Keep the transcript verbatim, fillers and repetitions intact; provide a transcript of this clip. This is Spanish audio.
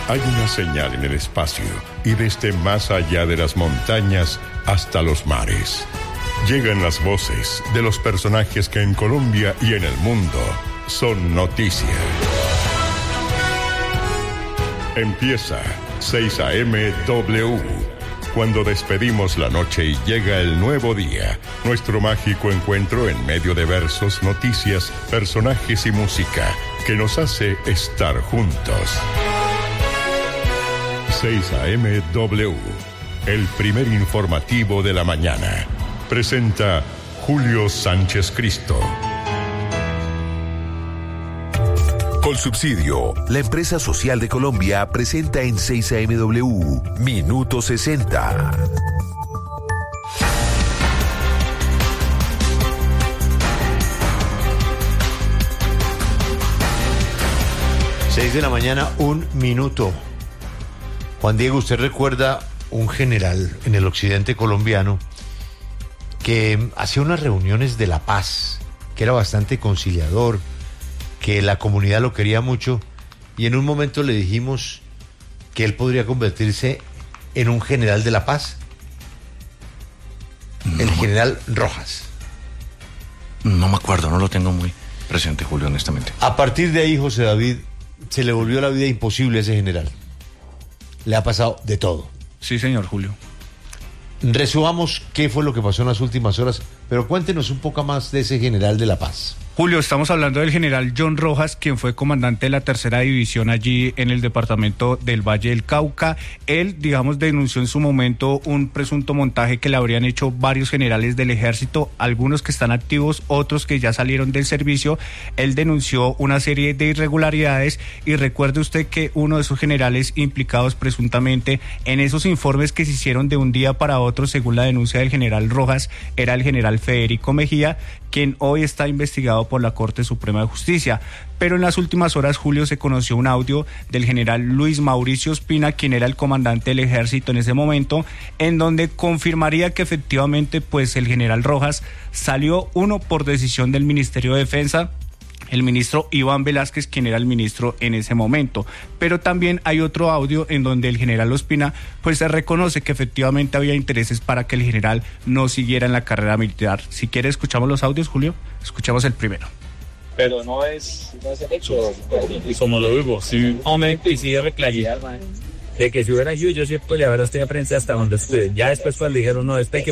Hay una señal en el espacio y desde más allá de las montañas hasta los mares. Llegan las voces de los personajes que en Colombia y en el mundo son noticia. Empieza seis A M W. Cuando despedimos la noche y llega el nuevo día, nuestro mágico encuentro en medio de versos, noticias, personajes y música que nos hace estar juntos. seis A M W, el primer informativo de la mañana. Presenta Julio Sánchez Cristo. Colsubsidio, la empresa social de Colombia, presenta en seis A M W Minuto sesenta. seis de la mañana, un minuto. Juan Diego, ¿usted recuerda un general en el occidente colombiano que hacía unas reuniones de la paz, que era bastante conciliador, que la comunidad lo quería mucho, y en un momento le dijimos que él podría convertirse en un general de la paz? No, el general Rojas. No me acuerdo, no lo tengo muy presente, Julio, honestamente. A partir de ahí, José David, se le volvió la vida imposible a ese general. Le ha pasado de todo. Sí, señor Julio. Resumamos qué fue lo que pasó en las últimas horas, pero cuéntenos un poco más de ese general de la paz. Julio, estamos hablando del general John Rojas, quien fue comandante de la tercera división allí en el departamento del Valle del Cauca. Él, digamos, denunció en su momento un presunto montaje que le habrían hecho varios generales del ejército, algunos que están activos, otros que ya salieron del servicio. Él denunció una serie de irregularidades y recuerde usted que uno de esos generales implicados presuntamente en esos informes que se hicieron de un día para otro, según la denuncia del general Rojas, era el general Federico Mejía, quien hoy está investigado por la Corte Suprema de Justicia. Pero en las últimas horas, Julio, se conoció un audio del general Luis Mauricio Ospina, quien era el comandante del ejército en ese momento, en donde confirmaría que efectivamente pues el general Rojas salió, uno, por decisión del Ministerio de Defensa, el ministro Iván Velázquez, quien era el ministro en ese momento. Pero también hay otro audio en donde el general Ospina pues se reconoce que efectivamente había intereses para que el general no siguiera en la carrera militar. Si quiere, escuchamos los audios, Julio. Escuchamos el primero. Pero no es, no es el hecho. Como lo digo, sí. Aumento y sigue claridad, de que si hubiera sido yo siempre le habrá usted a prensa hasta donde estuve. Ya después cuando dijeron no, este hay que